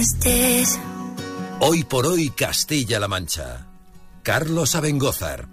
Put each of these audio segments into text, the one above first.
Hoy por hoy Castilla-La Mancha. Carlos Abengózar.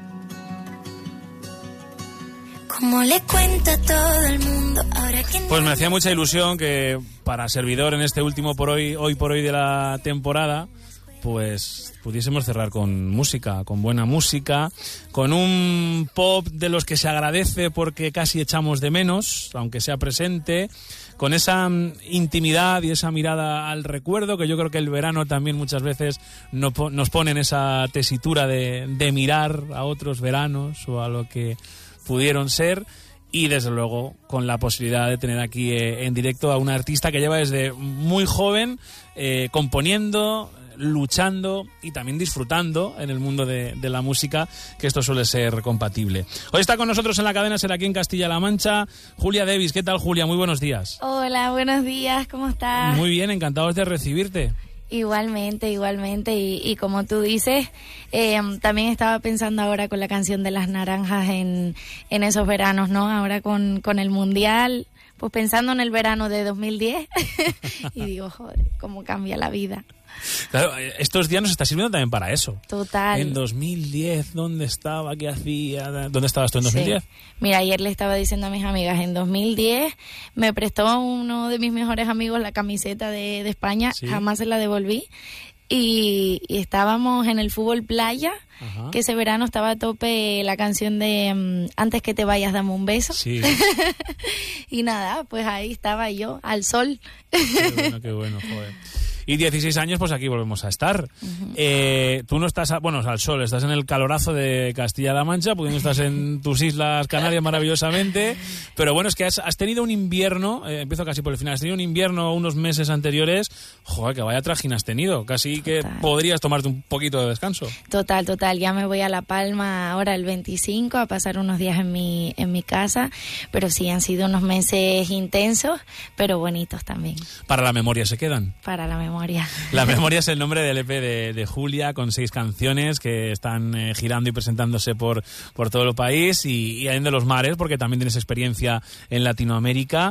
Como le cuento a todo el mundo ahora que Pues me hacía mucha ilusión que para servidor en este último hoy por hoy de la temporada, pues pudiésemos cerrar con música, con buena música, con un pop de los que se agradece porque casi echamos de menos, aunque sea presente, con esa intimidad y esa mirada al recuerdo, que yo creo que el verano también muchas veces nos pone en esa tesitura de mirar a otros veranos o a lo que pudieron ser, y desde luego con la posibilidad de tener aquí en directo a una artista que lleva desde muy joven componiendo, luchando y también disfrutando en el mundo de la música, que esto suele ser compatible. Hoy está con nosotros en la cadena SER aquí en Castilla-La Mancha, Julia Davis. ¿Qué tal, Julia? Muy buenos días. Hola, buenos días, ¿cómo estás? Muy bien, encantados de recibirte. Igualmente, y como tú dices, también estaba pensando ahora con la canción de las naranjas en esos veranos, ¿no? Ahora con el Mundial, pues pensando en el verano de 2010 y digo, joder, cómo cambia la vida. Claro, estos días nos está sirviendo también para eso. Total. En 2010, ¿dónde estaba? ¿Qué hacía? ¿Dónde estabas tú en 2010? Sí. Mira, ayer le estaba diciendo a mis amigas, en 2010 me prestó uno de mis mejores amigos la camiseta de España, ¿sí? Jamás se la devolví. Y estábamos en el fútbol playa. Ajá. Que ese verano estaba a tope la canción de Antes que te vayas, dame un beso. Sí. Y nada, pues ahí estaba yo, al sol. Qué bueno, joder. Y 16 años, pues aquí volvemos a estar. Uh-huh. Tú no estás, al sol, estás en el calorazo de Castilla-La Mancha, porque no estás en tus Islas Canarias maravillosamente. Pero bueno, es que has tenido un invierno, empiezo casi por el final, has tenido un invierno unos meses anteriores, joder, que vaya trajín has tenido. Casi que podrías tomarte un poquito de descanso. Total, ya me voy a La Palma ahora el 25 a pasar unos días en mi casa. Pero sí, han sido unos meses intensos, pero bonitos también. ¿Para la memoria se quedan? Para la memoria. La memoria es el nombre del EP de Julia, con 6 canciones que están girando y presentándose por todo el país y en de los mares, porque también tienes experiencia en Latinoamérica.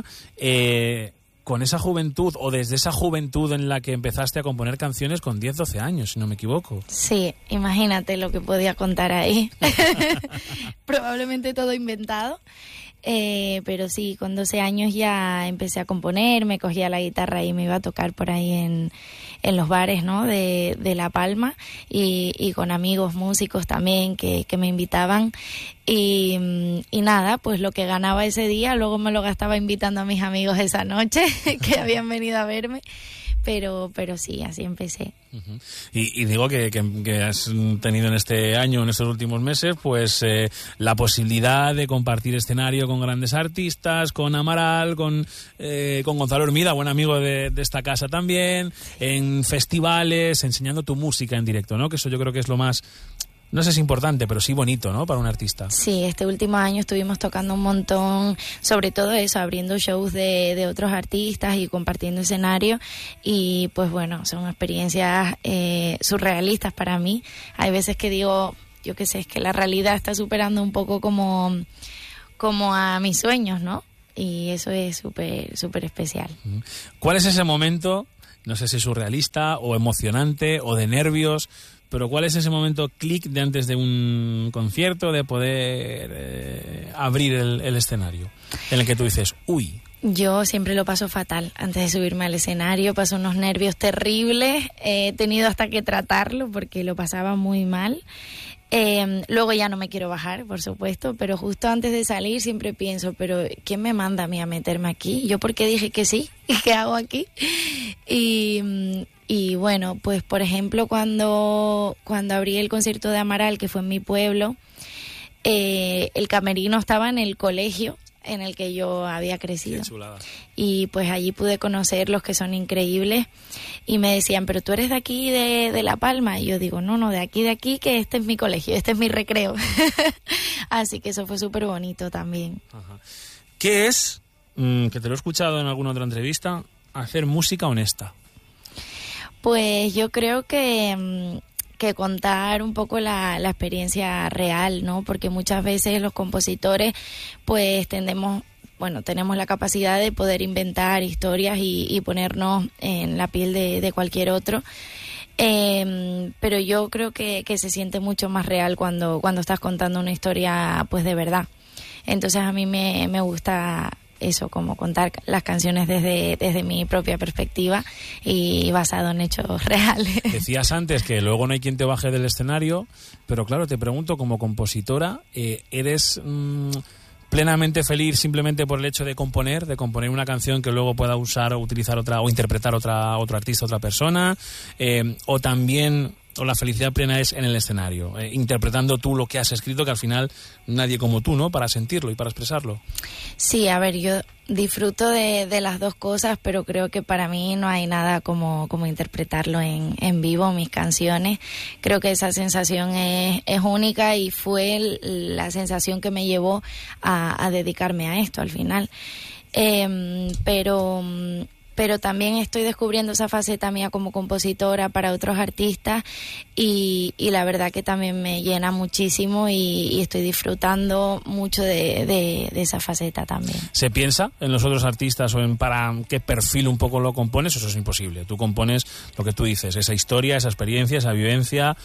Con esa juventud, o desde esa juventud en la que empezaste a componer canciones con 10, 12 años, si no me equivoco. Sí, imagínate lo que podía contar ahí. Probablemente todo inventado. Pero sí, con 12 años ya empecé a componer, me cogía la guitarra y me iba a tocar por ahí en los bares, ¿no? de La Palma, y con amigos músicos también que me invitaban, y nada, pues lo que ganaba ese día luego me lo gastaba invitando a mis amigos esa noche que habían venido a verme. Pero sí, así empecé. Uh-huh. Y digo que has tenido en este año, en estos últimos meses, pues la posibilidad de compartir escenario con grandes artistas, con Amaral, con Gonzalo Hermida, buen amigo de esta casa también, en festivales, enseñando tu música en directo, ¿no? Que eso yo creo que es lo más... No sé si es importante, pero sí bonito, ¿no? Para un artista. Sí, este último año estuvimos tocando un montón, sobre todo eso, abriendo shows de otros artistas y compartiendo escenario, y pues bueno, son experiencias surrealistas para mí. Hay veces que digo, yo qué sé, es que la realidad está superando un poco como a mis sueños, ¿no? Y eso es súper especial. ¿Cuál es ese momento, no sé si es surrealista o emocionante o de nervios, pero cuál es ese momento clic de antes de un concierto, de poder abrir el escenario, en el que tú dices, uy? Yo siempre lo paso fatal antes de subirme al escenario, paso unos nervios terribles, he tenido hasta que tratarlo porque lo pasaba muy mal. Luego ya no me quiero bajar, por supuesto, pero justo antes de salir siempre pienso, pero ¿quién me manda a mí a meterme aquí? ¿Yo por qué dije que sí? ¿Y qué hago aquí? Y bueno, pues por ejemplo cuando abrí el concierto de Amaral, que fue en mi pueblo, el camerino estaba en el colegio en el que yo había crecido. Qué chulada. Y pues allí pude conocer los que son increíbles y me decían, pero tú eres de aquí, de La Palma. Y yo digo, no, de aquí, que este es mi colegio, este es mi recreo. Así que eso fue súper bonito también. Ajá. ¿Qué es, que te lo he escuchado en alguna otra entrevista, hacer música honesta? Pues yo creo que contar un poco la experiencia real, ¿no? Porque muchas veces los compositores pues tendemos bueno, tenemos la capacidad de poder inventar historias y ponernos en la piel de cualquier otro. Pero yo creo que se siente mucho más real cuando estás contando una historia pues de verdad. Entonces a mí me gusta eso, como contar las canciones desde mi propia perspectiva y basado en hechos reales. Decías antes que luego no hay quien te baje del escenario, pero claro, te pregunto, como compositora, ¿eres plenamente feliz simplemente por el hecho de componer una canción que luego pueda usar o utilizar otra o interpretar otro artista, otra persona, o también la felicidad plena es en el escenario, interpretando tú lo que has escrito, que al final nadie como tú, ¿no?, para sentirlo y para expresarlo? Sí, a ver, yo disfruto de las dos cosas, pero creo que para mí no hay nada como interpretarlo en vivo, mis canciones. Creo que esa sensación es única y fue la sensación que me llevó a dedicarme a esto al final. Pero también estoy descubriendo esa faceta mía como compositora para otros artistas y la verdad que también me llena muchísimo y estoy disfrutando mucho de esa faceta también. ¿Se piensa en los otros artistas o en para qué perfil un poco lo compones? Eso es imposible. Tú compones lo que tú dices, esa historia, esa experiencia, esa vivencia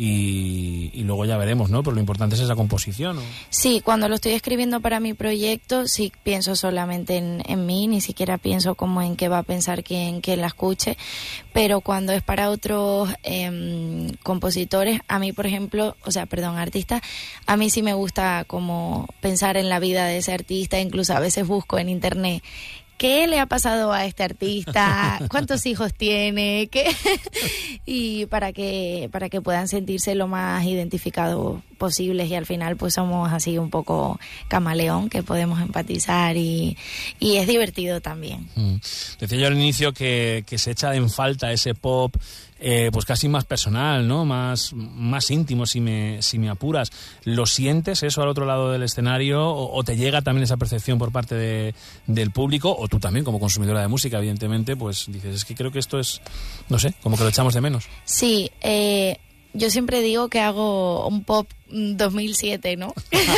y luego ya veremos, ¿no? Pero lo importante es esa composición, ¿no? Sí, cuando lo estoy escribiendo para mi proyecto sí pienso solamente en mí, ni siquiera pienso como en qué va a pensar quien la escuche, pero cuando es para otros compositores, a mí, por ejemplo, artistas, a mí sí me gusta como pensar en la vida de ese artista, incluso a veces busco en internet ¿qué le ha pasado a este artista? ¿Cuántos hijos tiene? ¿Qué? Y para que puedan sentirse lo más identificados posibles y al final pues somos así un poco camaleón, que podemos empatizar y es divertido también. Decía yo al inicio que se echa en falta ese pop pues casi más personal, ¿no? Más íntimo, si me apuras. ¿Lo sientes eso al otro lado del escenario o te llega también esa percepción por parte del público? O tú también, como consumidora de música, evidentemente, pues dices, es que creo que esto es, no sé, como que lo echamos de menos. Sí, yo siempre digo que hago un pop 2007, ¿no?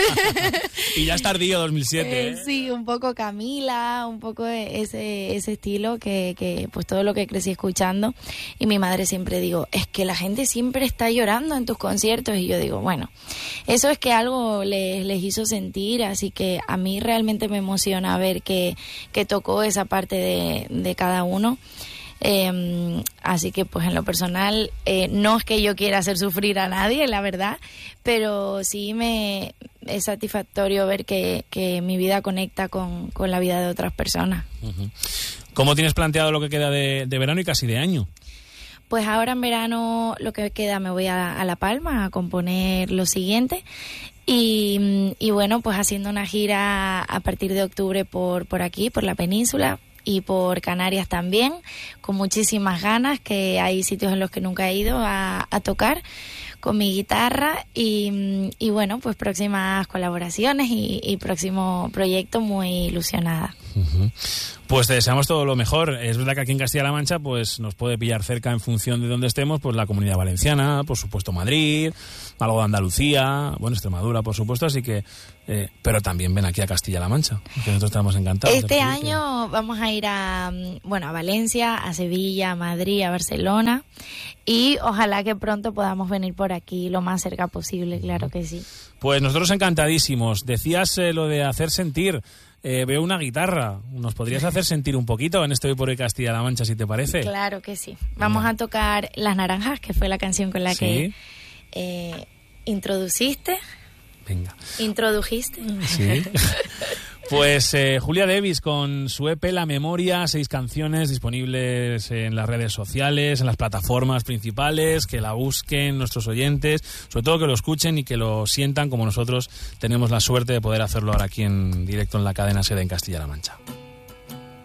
Y ya es tardío 2007. Sí, un poco Camila, un poco ese estilo que pues todo lo que crecí escuchando. Y mi madre siempre digo, es que la gente siempre está llorando en tus conciertos. Y yo digo, bueno, eso es que algo les hizo sentir, así que a mí realmente me emociona ver que tocó esa parte de cada uno. Así que pues en lo personal no es que yo quiera hacer sufrir a nadie, la verdad, pero sí es satisfactorio ver que mi vida conecta con la vida de otras personas. Uh-huh. ¿Cómo tienes planteado lo que queda de verano y casi de año? Pues ahora en verano lo que queda me voy a La Palma a componer lo siguiente. Y bueno, pues haciendo una gira a partir de octubre por aquí, por la península y por Canarias también, con muchísimas ganas, que hay sitios en los que nunca he ido a tocar con mi guitarra y bueno, pues próximas colaboraciones y próximo proyecto, muy ilusionada. Uh-huh. Pues te deseamos todo lo mejor. Es verdad que aquí en Castilla-La Mancha pues nos puede pillar cerca en función de dónde estemos, pues la Comunidad Valenciana, por supuesto Madrid, algo de Andalucía, bueno, Extremadura, por supuesto, así que pero también ven aquí a Castilla-La Mancha, que nosotros estamos encantados. Este año vamos a ir a Valencia, a Sevilla, a Madrid, a Barcelona y ojalá que pronto podamos venir por aquí lo más cerca posible, claro que sí. Pues nosotros encantadísimos. Decías lo de hacer sentir. Veo una guitarra. ¿Nos podrías hacer sentir un poquito en este Hoy por Hoy Castilla-La Mancha, si te parece? Claro que sí. Vamos a tocar Las Naranjas, que fue la canción con la que introdujiste. Venga. ¿Introdujiste? Sí. Pues Julia Davis con su EP La Memoria, 6 canciones disponibles en las redes sociales, en las plataformas principales, que la busquen nuestros oyentes, sobre todo que lo escuchen y que lo sientan como nosotros tenemos la suerte de poder hacerlo ahora aquí en directo en la cadena SER en Castilla-La Mancha.